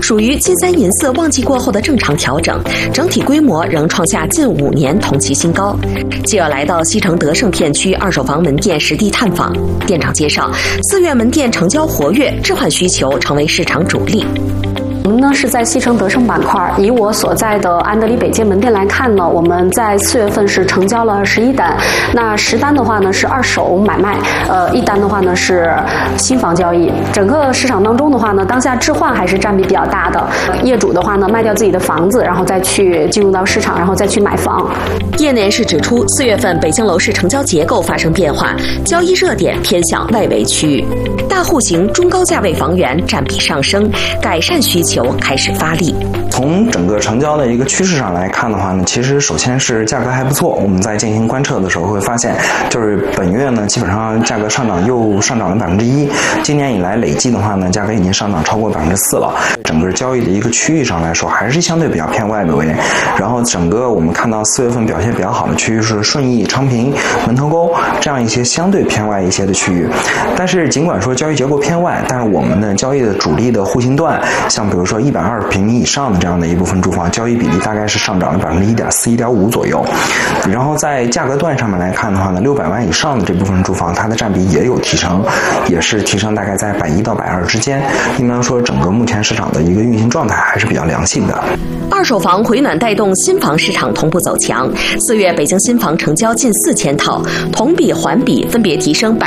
属于金三银四旺季过后的正常调整，整体规模仍创下近5年同期新高。记者来到西城德胜片区二手房门店实地探访，店长介绍，4月门店成交活跃，置换需求成为市场主力。 我们呢是在西城德胜板块，以我所在的安德里北街门店来看呢，我们在4月份是成交了11单，那10单的话呢是二手买卖，1单的话呢是新房交易。整个市场当中的话呢，当下置换还是占比比较大的，业主的话呢卖掉自己的房子，然后再去进入到市场，然后再去买房。 业内人士指出，4月份北京楼市成交结构发生变化，交易热点偏向外围区域，大户型中高价位房源占比上升，改善需求开始发力。 从整个成交的一个趋势上来看的话呢，其实首先是价格还不错。我们在进行观测的时候会发现，就是本月呢基本上价格上涨又上涨了1%，今年以来累计的话呢，价格已经上涨超过4%了。整个交易的一个区域上来说，还是相对比较偏外围。然后整个我们看到4月份表现比较好的区域是顺义、昌平、门头沟这样一些相对偏外一些的区域。但是尽管说交易结构偏外，但是我们的交易的主力的户型段，像比如说120平米以上的这样的一部分住房，交易比例大概是上涨了1.4%、1.5%左右。然后在价格段上面来看的话呢，600万以上的这部分住房，它的占比也有提升，也是提升大概在110%到120%之间。应当说，整个目前市场的一个运行状态还是比较良性的。 二手房回暖带动新房市场同步走强。4月北京新房成交近4000套，同比环比分别提升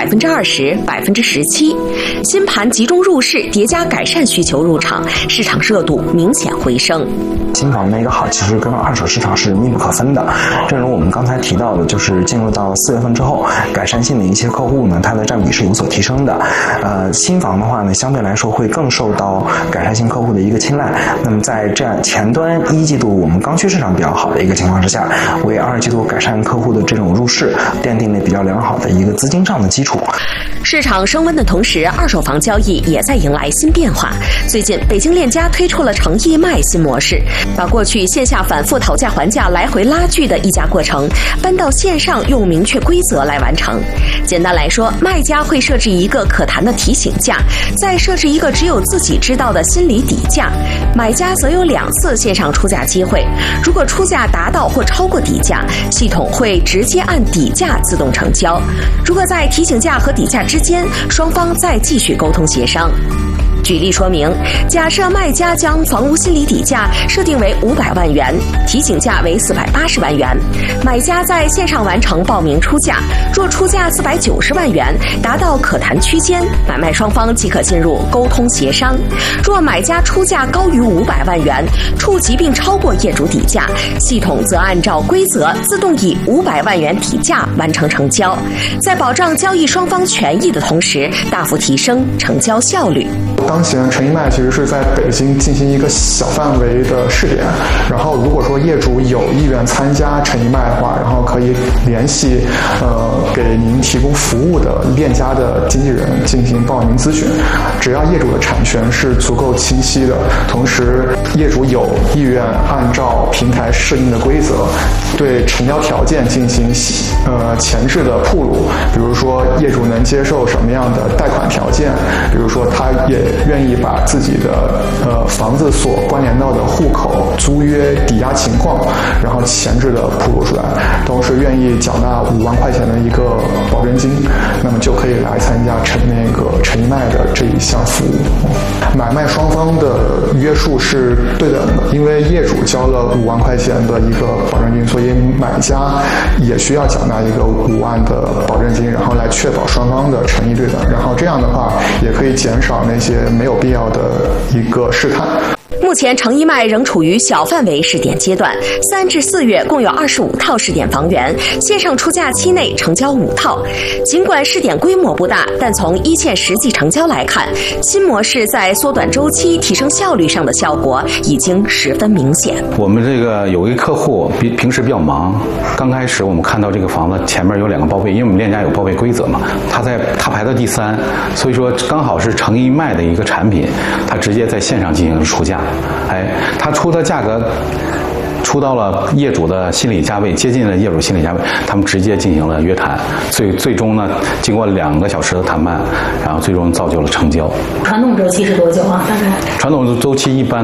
20%、17%。新盘集中入市，叠加改善需求入场，市场热度明显回升。 新房的一个好，其实跟二手市场是密不可分的。正如我们刚才提到的，就是进入到4月份之后，改善性的一些客户呢，它的占比是有所提升的。新房的话呢，相对来说会更受到改善性客户的一个青睐。那么在这样前端1季度我们刚需市场比较好的一个情况之下，为2季度改善客户的这种入市奠定了比较良好的一个资金上的基础。 市场升温的同时，二手房交易也在迎来新变化。最近，北京链家推出了诚意卖新模式，把过去线下反复讨价还价、来回拉锯的议价过程搬到线上，用明确规则来完成。简单来说，卖家会设置一个可谈的提醒价，再设置一个只有自己知道的心理底价，买家则有2次线上出价机会。如果出价达到或超过底价，系统会直接按底价自动成交。如果在提醒价和底价之间，双方再继续沟通协商。举例说明，假设卖家将房屋心理底价设定为500万元，提醒价为480万元，买家在线上完成报名出价，若出价490万元，达到可谈区间，买卖双方即可进入沟通协商。若买家出价高于500万元，触及并超过业主底价，系统则按照规则自动以500万元底价完成成交，在保障交易双方权益的同时，大幅提升成交效率。 当前诚意卖其实是在北京进行一个小范围的试点，然后如果说业主有意愿参加诚意卖的话，然后可以联系给您提供服务的链家的经纪人进行报名咨询。只要业主的产权是足够清晰的，同时业主有意愿按照平台设定的规则对成交条件进行前置的铺路，比如说业主能接受什么样的贷款条件，比如说他也愿意把自己的房子所关联到的户口、租约、抵押情况，然后前置的铺露出来，同时愿意缴纳5万块钱的一个保证金，那么就可以来参加诚意卖的这一项服务。买卖双方的约束是对等的，因为业主交了5万块钱的一个保证金，所以买家也需要缴纳一个5万的保证金，然后来确保双方的诚意对等，然后这样的话也可以减少那些没有必要的一个试探。 目前诚意卖仍处于小范围试点阶段，3至4月共有25套试点房源，线上出价期内成交5套。尽管试点规模不大，但从一线实际成交来看，新模式在缩短周期、提升效率上的效果已经十分明显。 我们这个有一个客户平时比较忙，刚开始我们看到这个房子前面有2个报备，因为我们链家有报备规则嘛，他排到第3，所以说刚好是诚意卖的一个产品，他直接在线上进行了出价。他出的价格出到了业主的心理价位，接近了业主心理价位，他们直接进行了约谈，最终呢，经过2个小时的谈判，然后最终造就了成交。 传统周期是多久啊？大概？ 传统周期一般